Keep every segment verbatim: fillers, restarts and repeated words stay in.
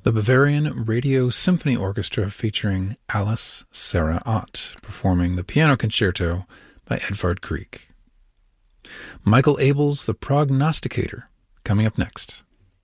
the Bavarian Radio Symphony Orchestra featuring Alice Sarah Ott performing the Piano Concerto by Edvard Grieg. Michael Abels' The Prognosticator, coming up next.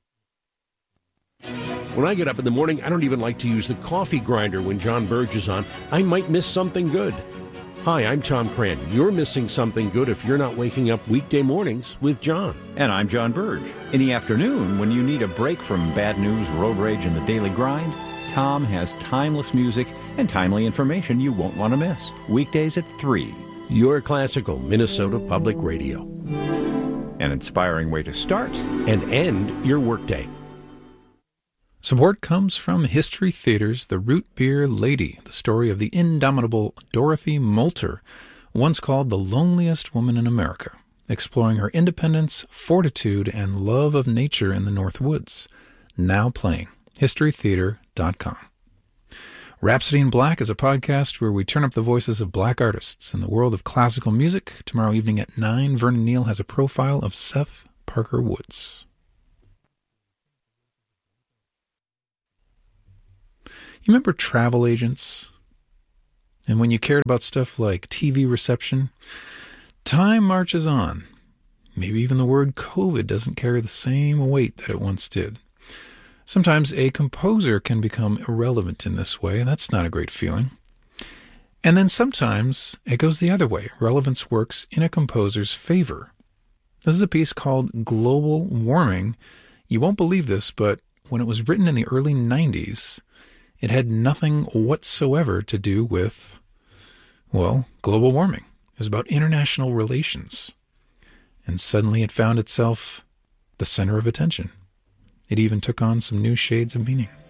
When I get up in the morning, I don't even like to use the coffee grinder when John Burge is on. I might miss something good. Hi, I'm Tom Cran. You're missing something good if you're not waking up weekday mornings with John. And I'm John Burge. In the afternoon, when you need a break from bad news, road rage, and the daily grind, Tom has timeless music and timely information you won't want to miss. Weekdays at three. Your classical Minnesota Public Radio. An inspiring way to start and end your workday. Support comes from History Theater's The Root Beer Lady, the story of the indomitable Dorothy Moulter, once called the loneliest woman in America, exploring her independence, fortitude, and love of nature in the North Woods. Now playing. history theater dot com. Rhapsody in Black is a podcast where we turn up the voices of black artists in the world of classical music. Tomorrow evening at nine, Vernon Neal has a profile of Seth Parker Woods. You remember travel agents? And when you cared about stuff like T V reception, time marches on. Maybe even the word COVID doesn't carry the same weight that it once did. Sometimes a composer can become irrelevant in this way, and that's not a great feeling. And then sometimes it goes the other way. Relevance works in a composer's favor. This is a piece called Global Warming. You won't believe this, but when it was written in the early nineties, it had nothing whatsoever to do with, well, global warming. It was about international relations. And suddenly it found itself the center of attention. It even took on some new shades of meaning.